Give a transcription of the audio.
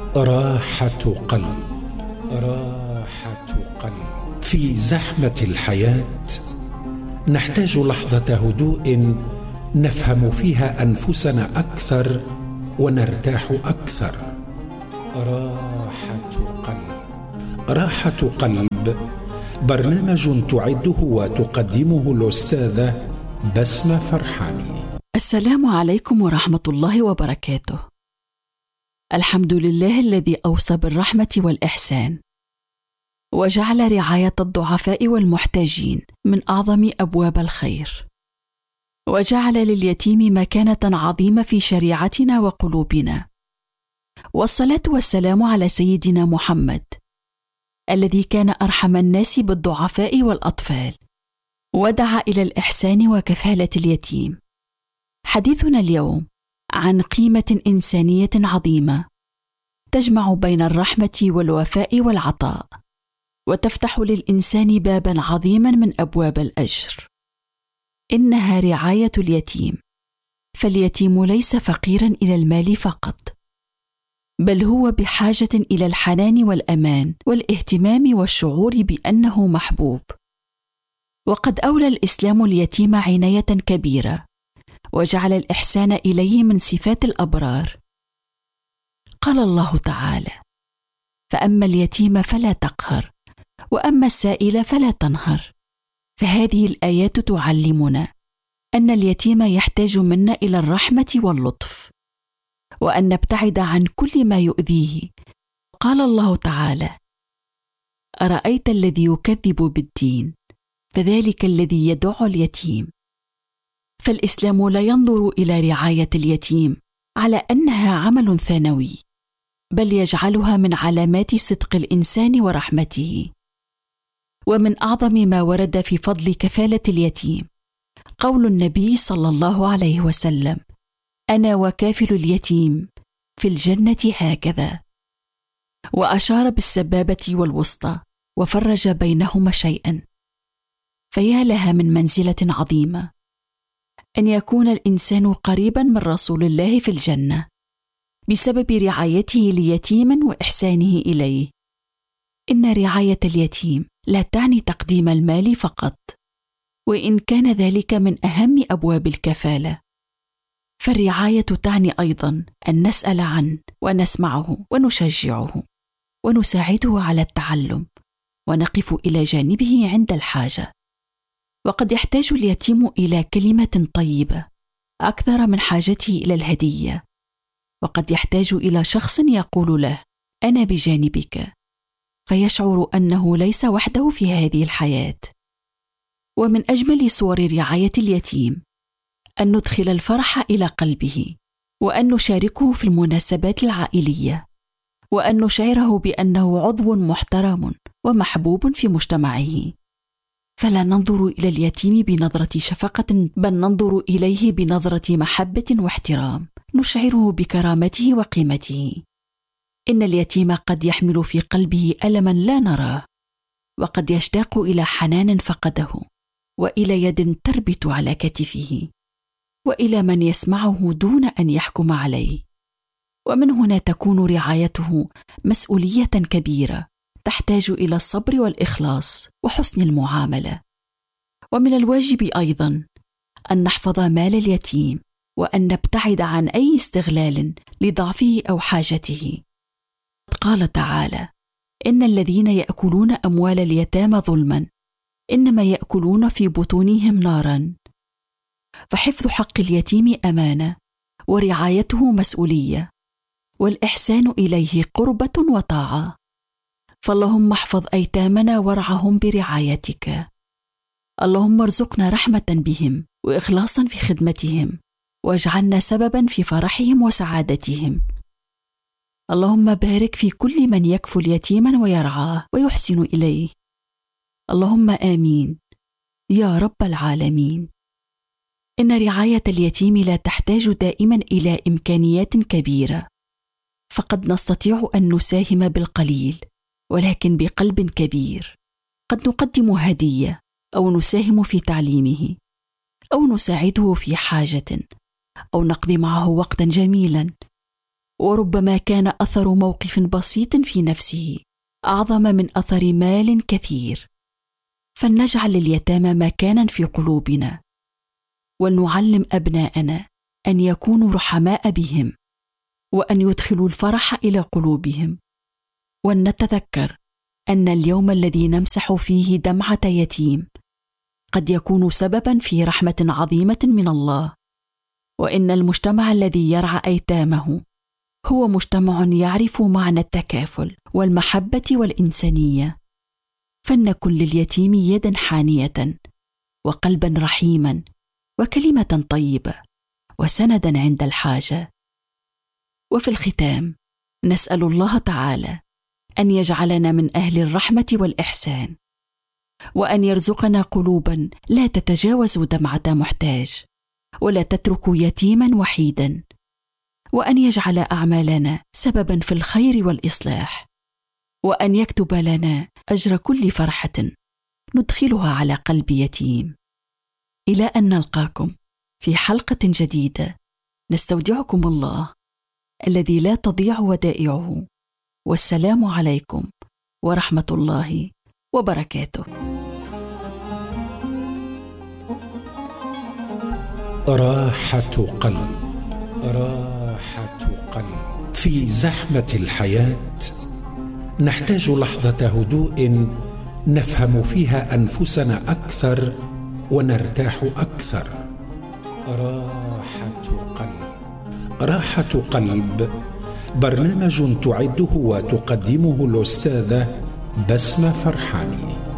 راحة قلب. راحة قلب. في زحمة الحياة نحتاج لحظة هدوء نفهم فيها أنفسنا أكثر ونرتاح أكثر. راحة قلب. راحة قلب برنامج تعده وتقدمه الأستاذة بسمة فرحاني. السلام عليكم ورحمة الله وبركاته. الحمد لله الذي أوصى بالرحمة والإحسان، وجعل رعاية الضعفاء والمحتاجين من أعظم أبواب الخير، وجعل لليتيم مكانة عظيمة في شريعتنا وقلوبنا. والصلاة والسلام على سيدنا محمد الذي كان أرحم الناس بالضعفاء والأطفال، ودعا إلى الإحسان وكفالة اليتيم. حديثنا اليوم عن قيمة إنسانية عظيمة تجمع بين الرحمة والوفاء والعطاء، وتفتح للإنسان بابا عظيما من أبواب الأجر. إنها رعاية اليتيم، فاليتيم ليس فقيرا إلى المال فقط، بل هو بحاجة إلى الحنان والأمان والاهتمام والشعور بأنه محبوب. وقد أولى الإسلام اليتيم عناية كبيرة، وجعل الإحسان إليه من صفات الأبرار. قال الله تعالى: فأما اليتيم فلا تقهر، وأما السائل فلا تنهر. فهذه الآيات تعلمنا أن اليتيم يحتاج منا إلى الرحمة واللطف، وأن نبتعد عن كل ما يؤذيه. قال الله تعالى: أرأيت الذي يكذب بالدين فذلك الذي يدع اليتيم. فالإسلام لا ينظر إلى رعاية اليتيم على أنها عمل ثانوي، بل يجعلها من علامات صدق الإنسان ورحمته. ومن أعظم ما ورد في فضل كفالة اليتيم قول النبي صلى الله عليه وسلم: أنا وكافل اليتيم في الجنة هكذا، وأشار بالسبابة والوسطى وفرج بينهما شيئا. فيا لها من منزلة عظيمة أن يكون الإنسان قريبا من رسول الله في الجنة بسبب رعايته ليتيما وإحسانه إليه. إن رعاية اليتيم لا تعني تقديم المال فقط، وإن كان ذلك من أهم أبواب الكفالة، فالرعاية تعني أيضا أن نسأل عنه ونسمعه ونشجعه ونساعده على التعلم، ونقف إلى جانبه عند الحاجة. وقد يحتاج اليتيم إلى كلمة طيبة أكثر من حاجته إلى الهدية، وقد يحتاج إلى شخص يقول له: أنا بجانبك، فيشعر أنه ليس وحده في هذه الحياة. ومن أجمل صور رعاية اليتيم أن ندخل الفرح إلى قلبه، وأن نشاركه في المناسبات العائلية، وأن نشعره بأنه عضو محترم ومحبوب في مجتمعه. فلا ننظر إلى اليتيم بنظرة شفقة، بل ننظر إليه بنظرة محبة واحترام، نشعره بكرامته وقيمته. إن اليتيم قد يحمل في قلبه ألما لا نراه، وقد يشتاق إلى حنان فقده، وإلى يد تربت على كتفه، وإلى من يسمعه دون أن يحكم عليه. ومن هنا تكون رعايته مسؤولية كبيرة تحتاج إلى الصبر والإخلاص وحسن المعاملة. ومن الواجب أيضا أن نحفظ مال اليتيم، وأن نبتعد عن أي استغلال لضعفه أو حاجته. قال تعالى: إن الذين يأكلون أموال اليتامى ظلما إنما يأكلون في بطونهم نارا. فحفظ حق اليتيم أمانة، ورعايته مسؤولية، والإحسان إليه قربة وطاعة. فاللهم احفظ أيتامنا وارعهم برعايتك. اللهم ارزقنا رحمة بهم وإخلاصا في خدمتهم، واجعلنا سببا في فرحهم وسعادتهم. اللهم بارك في كل من يكفل يتيما ويرعاه ويحسن إليه. اللهم آمين يا رب العالمين. إن رعاية اليتيم لا تحتاج دائما إلى إمكانيات كبيرة، فقد نستطيع أن نساهم بالقليل ولكن بقلب كبير. قد نقدم هدية، أو نساهم في تعليمه، أو نساعده في حاجة، أو نقضي معه وقتا جميلا، وربما كان أثر موقف بسيط في نفسه أعظم من أثر مال كثير. فلنجعل لليتامى مكانا في قلوبنا، ولنعلم أبناءنا أن يكونوا رحماء بهم، وأن يدخلوا الفرح إلى قلوبهم. ولنتذكر أن اليوم الذي نمسح فيه دمعة يتيم قد يكون سببا في رحمة عظيمة من الله، وإن المجتمع الذي يرعى أيتامه هو مجتمع يعرف معنى التكافل والمحبة والإنسانية. فلنكن لليتيم يدا حانية وقلبا رحيما وكلمة طيبة وسندا عند الحاجة. وفي الختام نسأل الله تعالى أن يجعلنا من أهل الرحمة والإحسان، وأن يرزقنا قلوبا لا تتجاوز دمعة محتاج ولا تترك يتيما وحيدا، وأن يجعل أعمالنا سببا في الخير والإصلاح، وأن يكتب لنا أجر كل فرحة ندخلها على قلب يتيم. إلى أن نلقاكم في حلقة جديدة، نستودعكم الله الذي لا تضيع ودائعه، والسلام عليكم ورحمة الله وبركاته. راحة قلب، راحة قلب. في زحمة الحياة نحتاج لحظة هدوء نفهم فيها أنفسنا أكثر ونرتاح أكثر. راحة قلب. راحة قلب برنامج تعده وتقدمه الأستاذة بسمة فرحاني.